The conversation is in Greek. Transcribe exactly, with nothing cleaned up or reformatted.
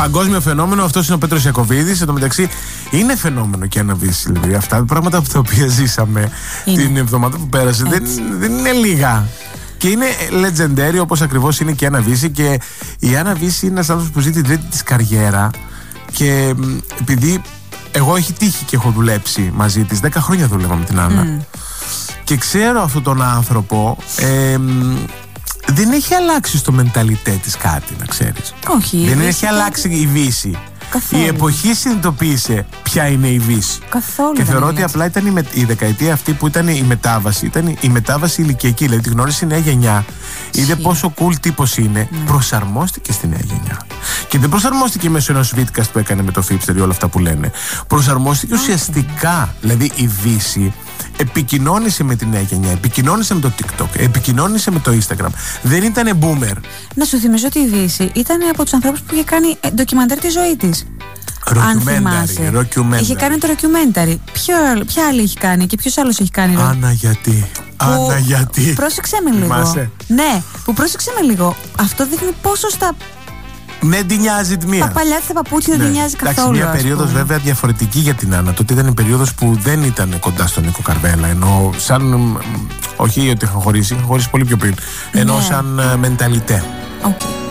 παγκόσμιο φαινόμενο. Αυτός είναι ο Πέτρος Ιακωβίδης. Εν τω μεταξύ, είναι φαινόμενο και ένα Βύση. Δηλαδή, αυτά τα πράγματα τα οποία ζήσαμε είναι. την εβδομάδα που πέρασε δεν, δεν είναι λίγα. Και είναι legendary, όπως ακριβώς είναι και η Άννα Βύση. Και η Άννα Βύση είναι ένας άνθρωπος που ζει την τρίτη της καριέρα. Και επειδή εγώ έχει τύχει και έχω δουλέψει μαζί της, δέκα χρόνια δούλευα με την Άννα. Mm. Και ξέρω αυτόν τον άνθρωπο. Ε, δεν έχει αλλάξει στο μενταλιτέ της κάτι, να ξέρεις. Όχι. Δεν έχει αλλάξει η Βύση. Καθόλου. Η εποχή συνειδητοποίησε ποια είναι η Βύση. Καθόλου. Και θεωρώ ότι απλά ήταν η, με, η δεκαετία αυτή που ήταν η μετάβαση. Ήταν η μετάβαση ηλικιακή. Δηλαδή τη γνώρισε η νέα γενιά. Είδε πόσο cool τύπος είναι. Ναι. Προσαρμόστηκε στη νέα γενιά. Και δεν προσαρμόστηκε μέσω ενός βίντεο που έκανε με το Fipster ή όλα αυτά που λένε. Προσαρμόστηκε ουσιαστικά. Δηλαδή η Βύση επικοινώνησε με τη νέα γενιά, επικοινώνησε με το TikTok, επικοινώνησε με το Instagram. Δεν ήτανε boomer. Να σου θυμίζω ότι η Βύση ήταν από τους ανθρώπους που είχε κάνει ντοκιμαντέρ τη ζωή της. Ροκιουμένταρι. Είχε κάνει το ροκιουμένταρι. Ποια άλλη έχει κάνει και ποιος άλλος έχει κάνει? Άννα, γιατί. Άννα, γιατί. Πρόσεξε με λίγο. Θυμάσαι. Ναι, που πρόσεξε με λίγο. Αυτό δείχνει πόσο στα. Δεν την νοιάζει τη μία. Τα παλιά της τα παπούτσια ναι. δεν την νοιάζει καθόλου. Εντάξει, μια περίοδος βέβαια διαφορετική για την Άννα. Τότε ήταν η περίοδος που δεν ήταν κοντά στον Νίκο Καρβέλα. Ενώ σαν. Όχι ότι είχαν χωρίσει, είχαν χωρίσει πολύ πιο πριν. Ενώ ναι. σαν μενταλιτέ. Okay.